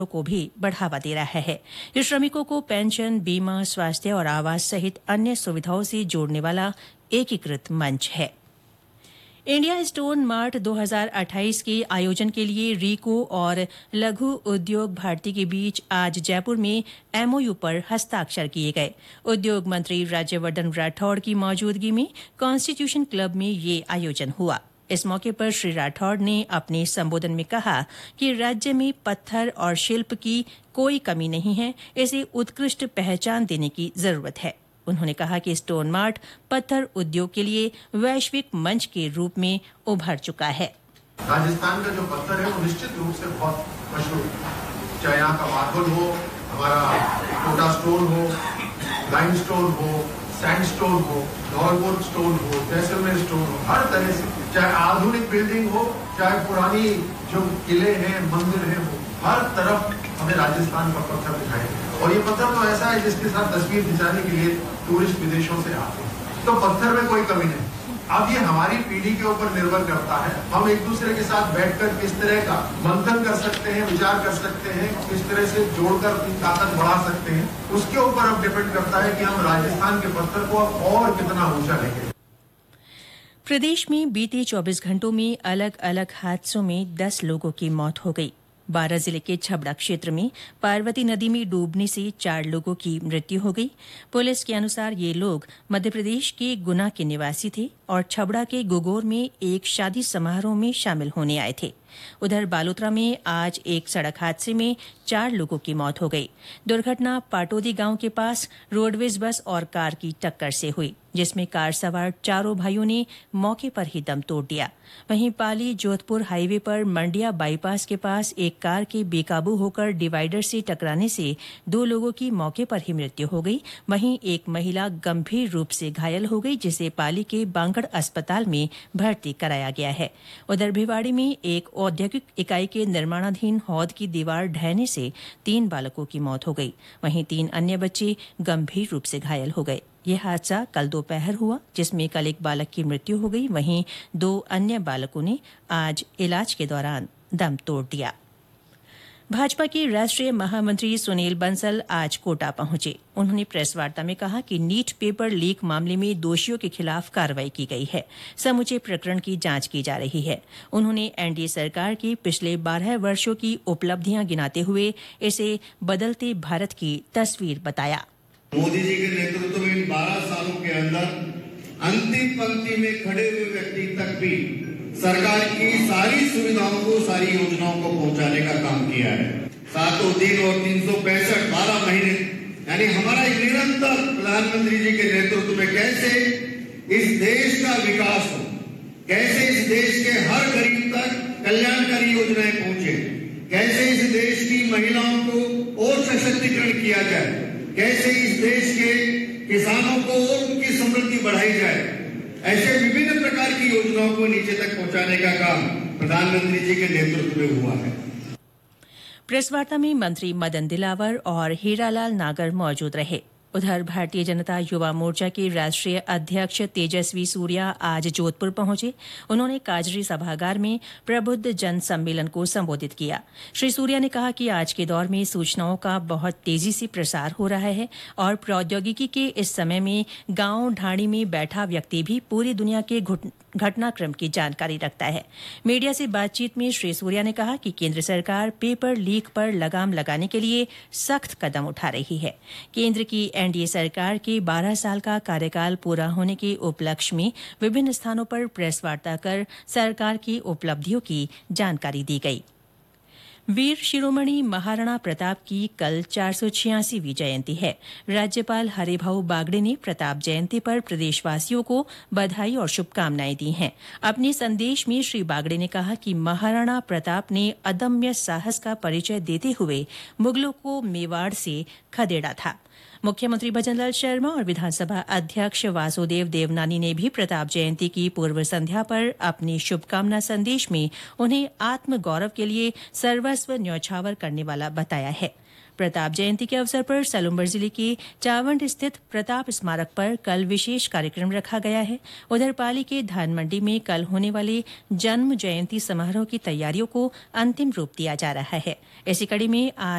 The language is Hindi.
को भी बढ़ावा दे रहा है। ये श्रमिकों को पेंशन, बीमा, स्वास्थ्य और आवास सहित अन्य सुविधाओं से जोड़ने वाला एकीकृत मंच है। इंडिया स्टोन मार्ट 2028 के आयोजन के लिए रीको और लघु उद्योग भारती के बीच आज जयपुर में एमओयू पर हस्ताक्षर किए गए। उद्योग मंत्री राज्यवर्धन राठौड़ की मौजूदगी में कॉन्स्टिट्यूशन क्लब में ये आयोजन हुआ। इस मौके पर श्री राठौड़ ने अपने संबोधन में कहा कि राज्य में पत्थर और शिल्प की कोई कमी नहीं है, इसे उत्कृष्ट पहचान देने की जरूरत है। उन्होंने कहा कि स्टोन मार्ट पत्थर उद्योग के लिए वैश्विक मंच के रूप में उभर चुका है। राजस्थान का जो पत्थर है वो निश्चित रूप से बहुत मशहूर है, चाहे यहाँ का मार्बल हो, हमारा कोटा स्टोन हो, लाइम स्टोन हो, सैंडस्टोन हो, धौलपुर स्टोन हो, जैसलमेर स्टोन हो, हर तरह से, चाहे आधुनिक बिल्डिंग हो, चाहे पुरानी जो किले हैं, मंदिर हैं, हर तरफ हमें राजस्थान का पत्थर दिखाई देगा। और ये पत्थर तो ऐसा है जिसके साथ तस्वीर खिंचाने के लिए टूरिस्ट विदेशों से आते हैं, तो पत्थर में कोई कमी नहीं। अब ये हमारी पीढ़ी के ऊपर निर्भर करता है, हम एक दूसरे के साथ बैठकर किस तरह का मंथन कर सकते हैं, विचार कर सकते हैं, किस तरह से जोड़कर अपनी ताकत बढ़ा सकते हैं, उसके ऊपर अब डिपेंड करता है कि हम राजस्थान के पत्थर को अब और कितना ऊंचा लेंगे। प्रदेश में बीते 24 घंटों में अलग अलग हादसों में 10 लोगों की मौत हो गई। बारां जिले के छबड़ा क्षेत्र में पार्वती नदी में डूबने से 4 लोगों की मृत्यु हो गई। पुलिस के अनुसार ये लोग मध्यप्रदेश के गुना के निवासी थे और छबड़ा के गुगोर में एक शादी समारोह में शामिल होने आए थे। उधर बालोतरा में आज एक सड़क हादसे में 4 लोगों की मौत हो गई। दुर्घटना पाटोदी गांव के पास रोडवेज बस और कार की टक्कर से हुई, जिसमें कार सवार चारों भाइयों ने मौके पर ही दम तोड़ दिया। वहीं पाली जोधपुर हाईवे पर मंडिया बाईपास के पास एक कार के बेकाबू होकर डिवाइडर से टकराने से 2 लोगों की मौके पर ही मृत्यु हो गई। वहीं एक महिला गंभीर रूप से घायल हो गई, जिसे पाली के बांगड़ अस्पताल में भर्ती कराया गया है। उधर भिवाड़ी में एक औद्योगिक इकाई के निर्माणाधीन हौद की दीवार ढहने से 3 बालकों की मौत हो गई। वहीं 3 अन्य बच्चे गंभीर रूप से घायल हो गए। यह हादसा कल दोपहर हुआ, जिसमें कल एक बालक की मृत्यु हो गई। वहीं 2 अन्य बालकों ने आज इलाज के दौरान दम तोड़ दिया। भाजपा के राष्ट्रीय महामंत्री सुनील बंसल आज कोटा पहुंचे। उन्होंने प्रेस वार्ता में कहा कि नीट पेपर लीक मामले में दोषियों के खिलाफ कार्रवाई की गई है, समूचे प्रकरण की जांच की जा रही है। उन्होंने एनडीए सरकार की पिछले 12 वर्षों की उपलब्धियां गिनाते हुए इसे बदलते भारत की तस्वीर बताया। मोदी जी के नेतृत्व में इन 12 सालों के अंदर अंतिम पंक्ति में खड़े हुए व्यक्ति तक भी सरकार की सारी सुविधाओं को, सारी योजनाओं को पहुंचाने का काम किया है। 7 दिन और 365 12 महीने, यानी हमारा निरंतर प्रधानमंत्री जी के नेतृत्व में कैसे इस देश का विकास हो, कैसे इस देश के हर गरीब तक कल्याणकारी योजनाएं पहुंचे, कैसे इस देश की महिलाओं को और सशक्तिकरण किया जाए, कैसे इस देश के किसानों को और उनकी समृद्धि बढ़ाई जाए, ऐसे विभिन्न प्रकार की योजनाओं को नीचे तक पहुंचाने का काम प्रधानमंत्री जी के नेतृत्व में हुआ है। प्रेस वार्ता में मंत्री मदन दिलावर और हीरालाल नागर मौजूद रहे। उधर भारतीय जनता युवा मोर्चा के राष्ट्रीय अध्यक्ष तेजस्वी सूर्या आज जोधपुर पहुंचे। उन्होंने काजरी सभागार में प्रबुद्ध जन सम्मेलन को संबोधित किया। श्री सूर्या ने कहा कि आज के दौर में सूचनाओं का बहुत तेजी से प्रसार हो रहा है और प्रौद्योगिकी के इस समय में गांव ढाणी में बैठा व्यक्ति भी पूरी दुनिया के घटनाक्रम की जानकारी रखता है। मीडिया से बातचीत में श्री सूर्या ने कहा कि केंद्र सरकार पेपर लीक पर लगाम लगाने के लिए सख्त कदम उठा रही है। केंद्र की एनडीए सरकार के 12 साल का कार्यकाल पूरा होने के उपलक्ष्य में विभिन्न स्थानों पर प्रेस वार्ता कर सरकार की उपलब्धियों की जानकारी दी गई। वीर शिरोमणि महाराणा प्रताप की कल 486वीं जयंती है। राज्यपाल हरिभाऊ बागड़े ने प्रताप जयंती पर प्रदेशवासियों को बधाई और शुभकामनाएं दी हैं। अपने संदेश में श्री बागड़े ने कहा कि महाराणा प्रताप ने अदम्य साहस का परिचय देते हुए मुगलों को मेवाड़ से खदेड़ा था। मुख्यमंत्री भजनलाल शर्मा और विधानसभा अध्यक्ष वासुदेव देवनानी ने भी प्रताप जयंती की पूर्व संध्या पर अपने शुभकामना संदेश में उन्हें आत्म गौरव के लिए सर्वस्व न्यौछावर करने वाला बताया है। प्रताप जयंती के अवसर पर सलूम्बर जिले के चावंड स्थित प्रताप स्मारक पर कल विशेष कार्यक्रम रखा गया है। उधर पाली के धान मंडी में कल होने वाले जन्म जयंती समारोह की तैयारियों को अंतिम रूप दिया जा रहा है। इसी कड़ी में आज